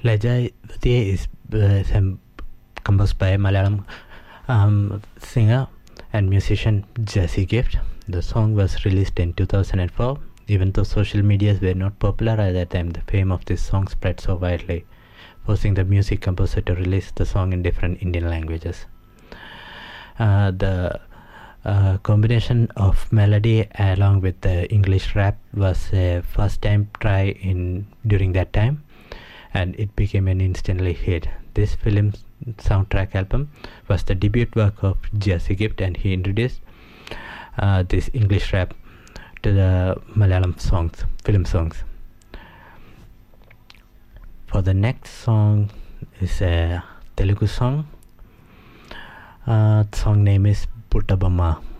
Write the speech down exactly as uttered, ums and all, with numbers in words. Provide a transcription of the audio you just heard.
Lajavati is uh, sem- composed by Malayalam um, singer and musician Jesse Gift. The song was released in two thousand four. Even though social medias were not popular at that time, the fame of this song spread so widely, forcing the music composer to release the song in different Indian languages. Uh, the uh, combination of melody along with the English rap was a first time try in during that time, and it became an instantly hit. This film soundtrack album was the debut work of Jesse Gift, and he introduced uh, this English rap to the Malayalam songs, film songs. For the next song is a Telugu song. Uh, the song name is Puttabamma.